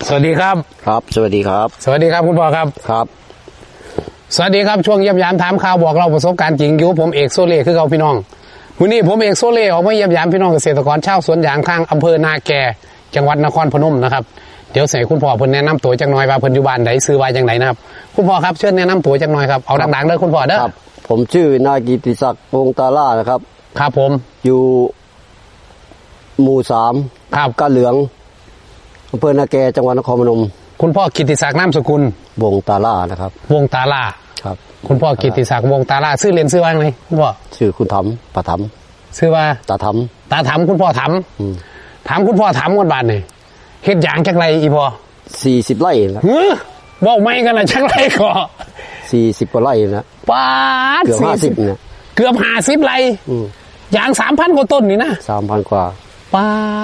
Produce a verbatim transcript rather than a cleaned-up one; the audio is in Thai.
สวัสดีครับครับสวัสดีครับสวัสดีครับคุณพ่อครับครับสวัสดีครับช่วงเยี่ยมยามถามข่าวบอกเราประสบการณ์จริงอยู่ผมเอกโซเล่คือเขาพี่น้องวันนี้ผมเอกโซเล่ออกมาเยี่ยมยามพี่น้องเกษตรกรชาวสวนยางทางอำเภอนาแกจังหวัดนครพนมนะครับเดี๋ยวเสกคุณพ่อเพิ่นแนะนำตัวจังหน่อยว่าเพิ่นอยู่บ้านไหนซื้อว่าจังไหนนะครับคุณพ่อครับเชิญแนะนำตัวจังหน่อยครับเอาดังๆเลยคุณพ่อเด้อครับผมชื่อนายกิติศักดิ์วงตาล่านะครับครับผมอยู่หมู่สามครับกะเหลืองอำเภอนาแกจังหวัดนครพนมคุณพ่อกิติศักดิ์นามสกุลวงตาล่านะครับวงตาล่าครับคุณพ่อกิติศักดิ์วงตาล่าชื่อเรียนชื่อว่าไงคุณพ่อชื่อคุณถำปะถำชื่อว่าตาถำตาถำคุณพ่อถำถามคุณพ่อถำกันบ้านนี่เฮ็ดหยางจักไรอีพ่อสี่สิบไร่แล้วเฮ้อบอกไม่กันนะจักไรก่อสี่สิบกว่าไร่นะป้าเกือบห้าสิบเนี่ยเกือบห้าสิบไร่ยางสามพันกว่าต้นนี่นะสามพันกว่าป้า